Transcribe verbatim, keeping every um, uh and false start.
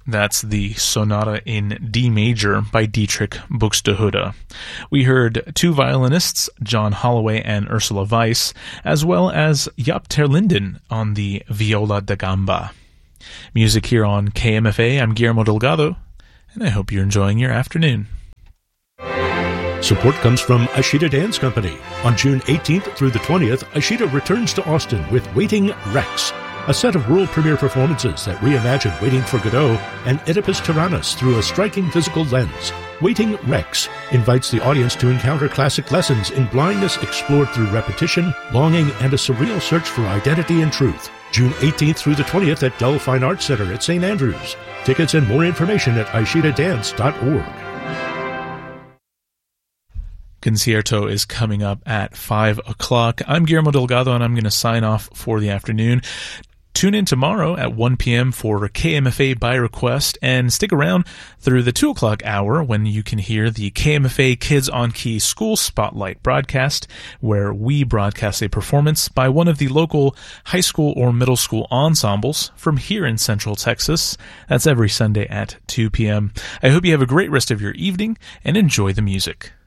That's the Sonata in D major by Dietrich Buxtehude. We heard two violinists, John Holloway and Ursula Weiss, as well as Jaap ter Linden on the viola da gamba. Music here on K M F A. I'm Guillermo Delgado, and I hope you're enjoying your afternoon. Support comes from Ashita Dance Company. On June eighteenth through the twentieth, Ashita returns to Austin with Waiting Rex, a set of world premiere performances that reimagine Waiting for Godot and Oedipus Tyrannus through a striking physical lens. Waiting Rex invites the audience to encounter classic lessons in blindness explored through repetition, longing, and a surreal search for identity and truth. June eighteenth through the twentieth at Dell Fine Arts Center at Saint Andrews. Tickets and more information at ashita dance dot org. Concierto is coming up at five o'clock. I'm Guillermo Delgado, and I'm going to sign off for the afternoon. Tune in tomorrow at one p.m. for K M F A by request, and stick around through the two o'clock hour when you can hear the K M F A Kids on Key School Spotlight broadcast, where we broadcast a performance by one of the local high school or middle school ensembles from here in Central Texas. That's every Sunday at two p.m. I hope you have a great rest of your evening and enjoy the music.